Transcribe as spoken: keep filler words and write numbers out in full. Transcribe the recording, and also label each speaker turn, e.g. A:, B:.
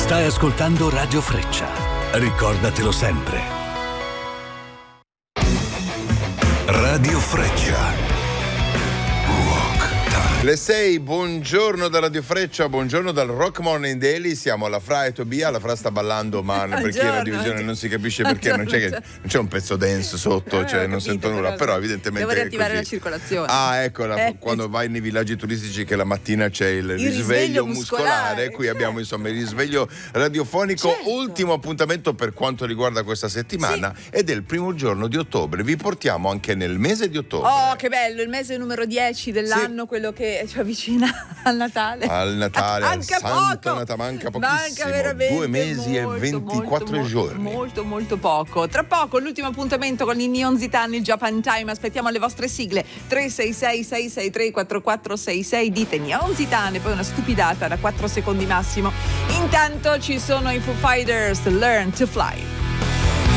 A: Stai ascoltando Radio Freccia. Ricordatelo sempre. Radio Freccia.
B: Le sei, buongiorno da Radio Freccia, buongiorno dal Rock Morning Daily. Siamo alla Fra e Tobia, la Fra sta ballando, ma per chi è la divisione non si capisce perché, non c'è, che, non c'è un pezzo dance sotto, eh, cioè non sento nulla, però, però evidentemente
C: devo riattivare
B: è
C: la circolazione.
B: Ah, ecco, la,
C: eh,
B: quando vai nei villaggi turistici che la mattina c'è il, il risveglio,
C: risveglio
B: muscolare,
C: muscolare,
B: qui
C: certo.
B: abbiamo insomma il risveglio radiofonico,
C: certo.
B: ultimo appuntamento per quanto riguarda questa settimana, sì. Ed è il primo giorno di ottobre, vi portiamo anche nel mese di ottobre.
C: Oh, che bello, il mese numero dieci dell'anno, sì. Quello che ci avvicina al Natale.
B: Al Natale, al Santo
C: poco.
B: Natale, manca pochissimo.
C: Manca veramente
B: due mesi
C: molto,
B: e ventiquattro
C: molto,
B: giorni.
C: Molto, molto poco. Tra poco l'ultimo appuntamento con i Neon Zitan, il Japan Time. Aspettiamo le vostre sigle tre sei sei sei sei tre quattro quattro sei sei. Dite Neon Zitan e poi una stupidata da quattro secondi massimo. Intanto ci sono i Foo Fighters, Learn to Fly.